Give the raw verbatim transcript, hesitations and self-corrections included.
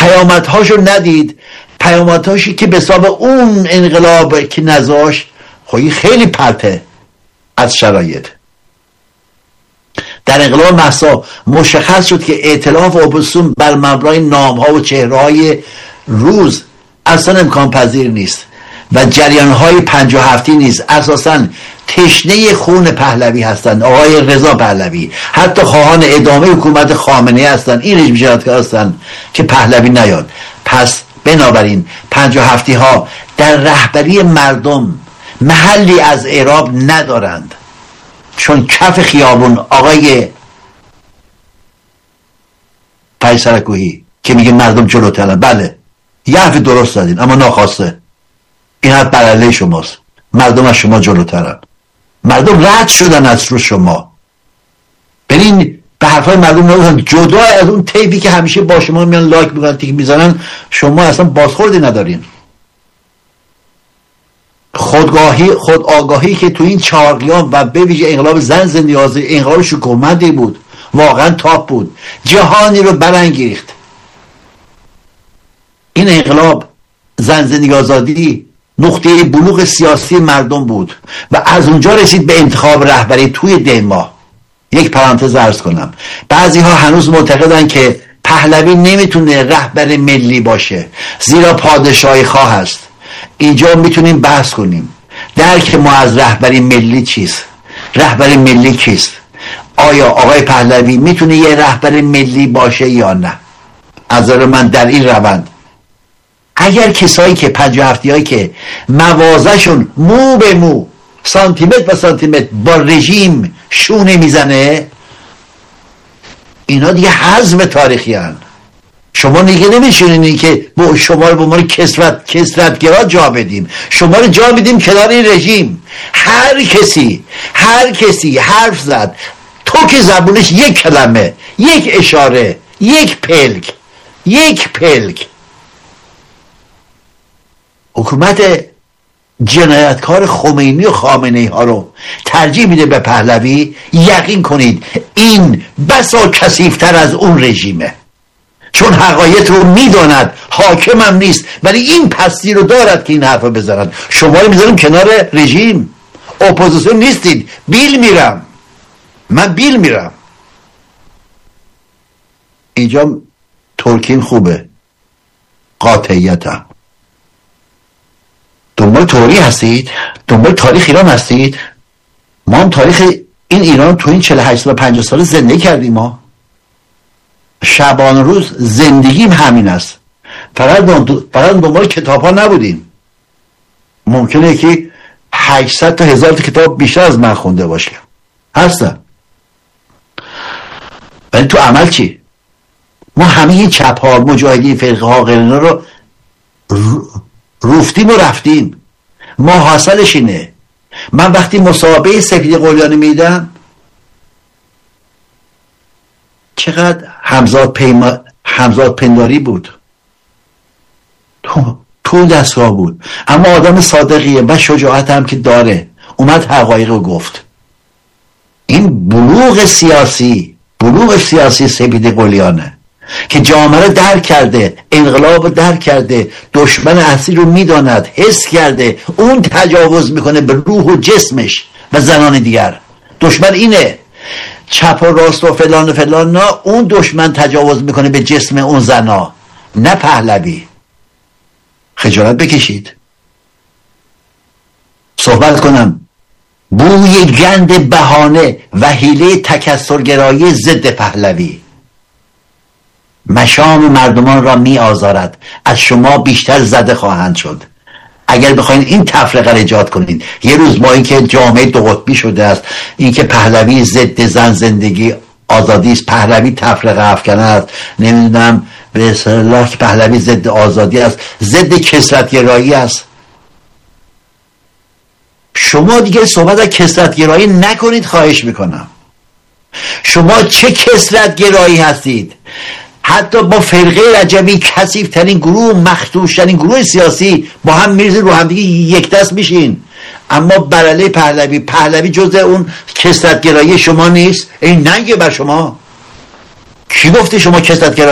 پیامدهاشو ندید، پیامدهاشی که به حساب اون انقلاب که نذاشت خب خیلی پرته از شرایط. در انقلاب مهسا مشخص شد که ائتلاف اپوزیسیون بر مبنای نام‌ها و چهره‌های روز اصلا امکان پذیر نیست و جریان‌های پنجاه و هفتی نیز اساساً تشنه خون پهلوی هستند. آقای رضا پهلوی حتی خواهان ادامه حکومت خامنه‌ای هستند، این رژیم جنایتکار هستند که پهلوی نیاد. پس بنابراین پنجاه و هفتی ها در رهبری مردم محلی از اعراب ندارند، چون کف خیابون آقای پیسرکوهی که میگه مردم جلوترن، بله یه حرف درست دادین اما ناخواسته، این حرف بر علیه شماست. مردم از شما جلوترن، مردم رد شدن از رو شما. برین به حرفای مردم نگوشن، جدا از اون تیپی که همیشه با شما میان لایک میکنن تیک میزنن، شما اصلا بازخوردی ندارین. خودگاهی خود آگاهی که تو این چهار قیام و به ویژه انقلاب زن زندگی آزادی انقلاب شکوهمندی بود، واقعا تاپ بود، جهانی رو برانگیخت. این انقلاب زن زندگی آزادی نقطه بلوغ سیاسی مردم بود و از اونجا رسید به انتخاب رهبری توی ده ماه. یک پرانتز عرض کنم، بعضی ها هنوز معتقدن که پهلوی نمیتونه رهبر ملی باشه زیرا پادشاهی خواه است. اینجا میتونیم بحث کنیم درک ما از رهبری ملی چیست، رهبر ملی کیست، آیا آقای پهلوی میتونه یه رهبر ملی باشه یا نه؟ از نظر من در این روند اگر کسایی که پنجاه هفتی هایی که موازهشون مو به مو سانتیمتر و سانتیمتر با رژیم شونه میزنه، اینا دیگه حزم تاریخی هن. شما دیگه نمیشونین که شما رو به عنوان کسرت کسرتگرا جا بدیم، شما رو جا بدیم کنار این رژیم. هر کسی هر کسی حرف زد تو که زبونش یک کلمه، یک اشاره، یک پلک یک پلک حکومت جنایتکار خمینی و خامنه‌ای ها رو ترجیح میده به پهلوی، یقین کنید این بسا کثیف‌تر از اون رژیمه، چون حقایق رو میداند، حاکمم نیست ولی این پستی رو دارد که این حرف رو بزنند. شما رو میذارم کنار رژیم، اپوزیسیون نیستید. بیل میرم، من بیل میرم. اینجا ترکین خوبه، قاطعیتم. دنبال توری هستید؟ دنبال تاریخ ایران هستید؟ ما هم تاریخ این ایران تو این چهل و هشت و پنجاه سال زندگی کردیم. ما شبان روز زندگیم همین است. فقط فقط دنبال کتاب ها نبودیم. ممکنه که هشتصد تا هزار تا کتاب بیشتر از من خونده باشه، هستن، ولی تو عمل چی؟ ما همه این چپ ها، مجاهدین، فرقه ها، غیرنا رو روفتیم و رفتیم. ما حاصلش اینه. من وقتی مسابقه سپید قلیانی میدم، چقدر همزاد پیما همزاد پنداری بود تو تو دستگاه بود، اما آدم صادقیه و شجاعت هم که داره، اومد حقایق رو گفت. این بلوغ سیاسی بلوغ سیاسی سپید قلیانه که جامعه رو درک کرده، انقلاب رو درک کرده، دشمن اصلی رو میداند، حس کرده، اون تجاوز میکنه به روح و جسمش و زنان دیگر. دشمن اینه، چپ و راست و فلان و فلان، نه، اون دشمن تجاوز میکنه به جسم اون زنا، نه پهلوی. خجالت بکشید. صحبت کنم بوی گند بهانه و حیله تکثرگرایی ضد پهلوی مشام مردمان را می آزارد، از شما بیشتر زده خواهند شد. اگر بخواین این تفرقه را ایجاد کنید، یه روز با اینکه جامعه دو قطبی شده است، اینکه پهلوی ضد زن زندگی آزادی است، پهلوی تفرقه افکنه است، نمیدونم به اصطلاح پهلوی ضد آزادی است، ضد کثرت‌گرایی است، شما دیگه صحبت از کثرت‌گرایی نکنید، خواهش میکنم. شما چه کثرت‌گرایی هستید؟ حتی با فرقه رجبی، کثیف ترین گروه، مخدوش ترین گروه سیاسی، با هم میرزید رو هم دیگه یک دست میشین، اما بر علیه پهلوی پهلوی جزء اون کثرت‌گرایی شما نیست. این ننگه بر شما. کی گفته شما کثرت‌گرایی